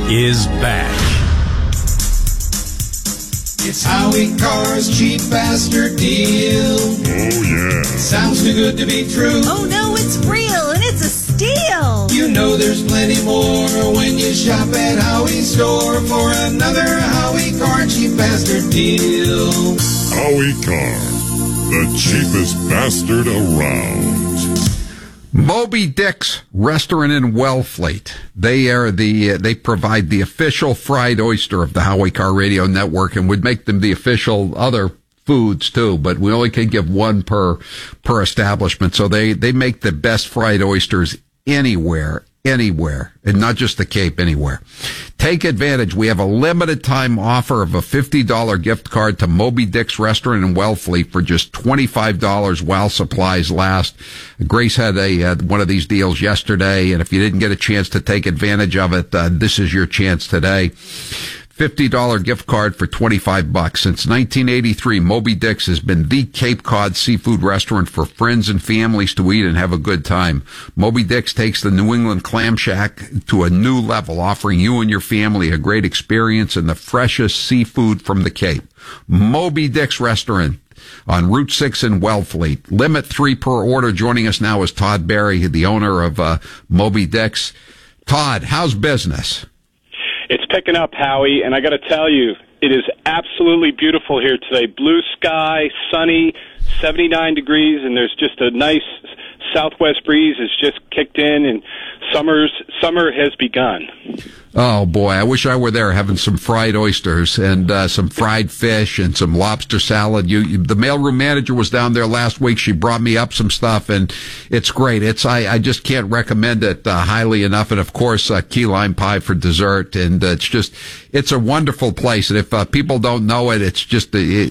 is back. It's Howie Carr's cheap bastard deal. Oh, yeah. Sounds too good to be true. Oh, no, it's real, and it's a steal. You know there's plenty more when you shop at Howie's store for another Howie Carr cheap bastard deal. Howie Carr, the cheapest bastard around. Moby Dick's Restaurant in Wellfleet. They provide the official fried oyster of the Howie Carr Radio Network and would make them the official other foods too, but we only can give one per establishment. So they make the best fried oysters anywhere, and not just the Cape, anywhere. Take advantage. We have a limited time offer of a $50 gift card to Moby Dick's Restaurant in Wellfleet for just $25 while supplies last. Grace had one of these deals yesterday, and if you didn't get a chance to take advantage of it, this is your chance today. $50 gift card for $25. Since 1983, Moby Dick's has been the Cape Cod seafood restaurant for friends and families to eat and have a good time. Moby Dick's takes the New England Clam Shack to a new level, offering you and your family a great experience and the freshest seafood from the Cape. Moby Dick's Restaurant on Route 6 in Wellfleet. Limit 3 per order. Joining us now is Todd Berry, the owner of Moby Dick's. Todd, how's business? It's picking up, Howie, and I got to tell you, it is absolutely beautiful here today. Blue sky, sunny, 79 degrees, and there's just a nice southwest breeze has just kicked in, and summer has begun. Oh, boy, I wish I were there having some fried oysters and some fried fish and some lobster salad. The mailroom manager was down there last week. She brought me up some stuff, and it's great. I just can't recommend it highly enough. And, of course, key lime pie for dessert. And it's a wonderful place. And if people don't know it, it's just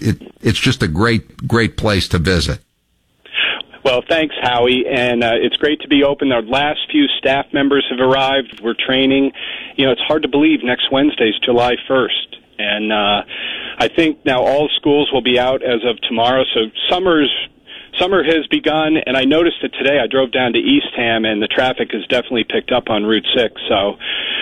a great place to visit. Well, thanks, Howie, and it's great to be open. Our last few staff members have arrived. We're training. You know, it's hard to believe next Wednesday's July 1st, and I think now all schools will be out as of tomorrow, so summer has begun, and I noticed that today I drove down to Eastham, and the traffic has definitely picked up on Route 6. So,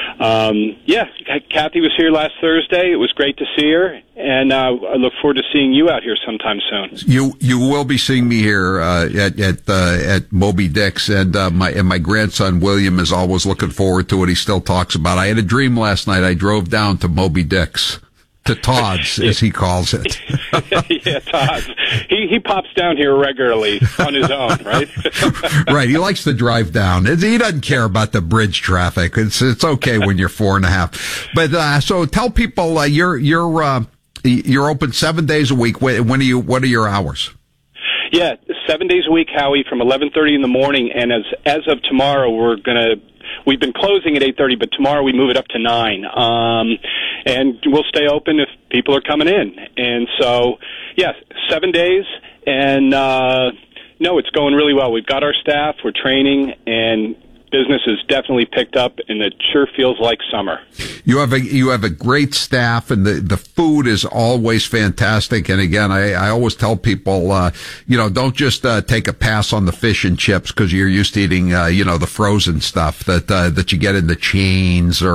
Kathy was here last Thursday. It was great to see her, and I look forward to seeing you out here sometime soon. You will be seeing me here at Moby Dick's, and my grandson William is always looking forward to it. He still talks about it. I had a dream last night. I drove down to Moby Dick's. To Todd's, as he calls it. Yeah, Todd's. He pops down here regularly on his own, right? Right. He likes to drive down. He doesn't care about the bridge traffic. It's okay when you're 4.5. But so tell people you're open 7 days a week. What are your hours? Yeah, 7 days a week, Howie, from 11:30 in the morning, and as of tomorrow, we've been closing at 8:30, but tomorrow we move it up to 9. And we'll stay open if people are coming in. And so, 7 days, and no, it's going really well. We've got our staff, we're training, and business has definitely picked up, and it sure feels like summer. You have a great staff, and the food is always fantastic. And again, I always tell people, don't just take a pass on the fish and chips because you're used to eating, the frozen stuff that you get in the chains or